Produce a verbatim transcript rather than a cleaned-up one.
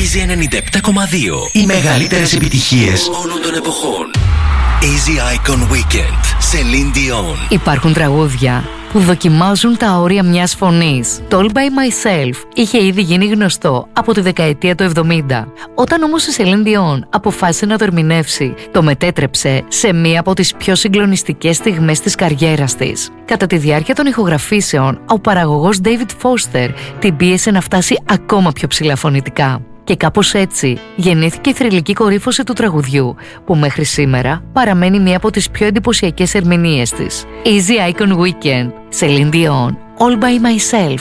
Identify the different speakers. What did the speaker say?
Speaker 1: Easy ενενήντα επτά κόμμα δύο. Οι μεγαλύτερες επιτυχίες όλων των εποχών. Easy Icon Weekend. Celine Dion.
Speaker 2: Υπάρχουν τραγούδια που δοκιμάζουν τα όρια μιας φωνής. Το All By Myself είχε ήδη γίνει γνωστό από τη δεκαετία του εβδομήντα. Όταν όμως η Celine Dion αποφάσισε να το ερμηνεύσει, το μετέτρεψε σε μία από τις πιο συγκλονιστικές στιγμές της καριέρας της. Κατά τη διάρκεια των ηχογραφήσεων, ο παραγωγός David Foster την πίεσε να φτάσει ακόμα πιο ψηλά φωνητικά. Και κάπως έτσι γεννήθηκε η θρυλική κορύφωση του τραγουδιού, που μέχρι σήμερα παραμένει μία από τις πιο εντυπωσιακές ερμηνείες της. Easy Icon Weekend, Celine Dion, All By Myself.